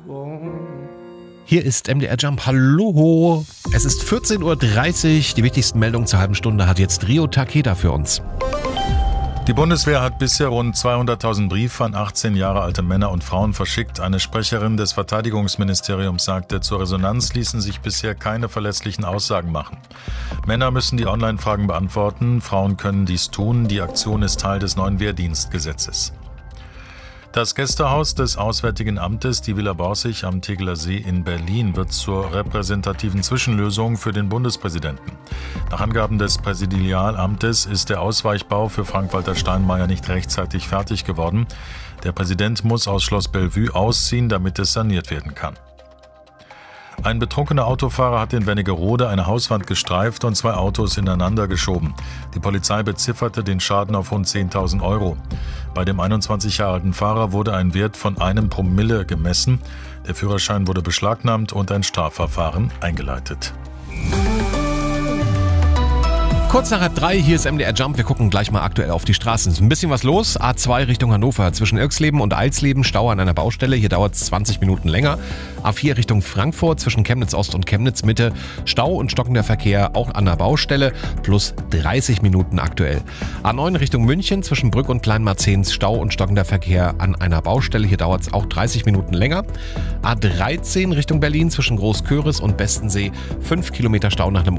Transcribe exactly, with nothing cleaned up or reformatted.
Hier ist M D R Jump. Hallo. Es ist vierzehn Uhr dreißig. Die wichtigsten Meldungen zur halben Stunde hat jetzt Rio Takeda für uns. Die Bundeswehr hat bisher rund zweihunderttausend Briefe an achtzehn Jahre alte Männer und Frauen verschickt. Eine Sprecherin des Verteidigungsministeriums sagte, zur Resonanz ließen sich bisher keine verlässlichen Aussagen machen. Männer müssen die Online-Fragen beantworten, Frauen können dies tun. Die Aktion ist Teil des neuen Wehrdienstgesetzes. Das Gästehaus des Auswärtigen Amtes, die Villa Borsig am Tegeler See in Berlin, wird zur repräsentativen Zwischenlösung für den Bundespräsidenten. Nach Angaben des Präsidialamtes ist der Ausweichbau für Frank-Walter Steinmeier nicht rechtzeitig fertig geworden. Der Präsident muss aus Schloss Bellevue ausziehen, damit es saniert werden kann. Ein betrunkener Autofahrer hat in Wernigerode eine Hauswand gestreift und zwei Autos ineinander geschoben. Die Polizei bezifferte den Schaden auf rund zehntausend Euro. Bei dem einundzwanzig Jahre alten Fahrer wurde ein Wert von einem Promille gemessen. Der Führerschein wurde beschlagnahmt und ein Strafverfahren eingeleitet. Kurz nach halb drei, hier ist M D R Jump. Wir gucken gleich mal aktuell auf die Straßen. Ist ein bisschen was los. A zwei Richtung Hannover. Zwischen Irxleben und Eilsleben Stau an einer Baustelle. Hier dauert es zwanzig Minuten länger. A vier Richtung Frankfurt. Zwischen Chemnitz Ost und Chemnitz Mitte. Stau und stockender Verkehr auch an der Baustelle. Plus dreißig Minuten aktuell. A neun Richtung München. Zwischen Brück und Kleinmarzens. Stau und stockender Verkehr an einer Baustelle. Hier dauert es auch dreißig Minuten länger. A dreizehn Richtung Berlin. Zwischen Großköris und Bestensee. fünf Kilometer Stau nach einem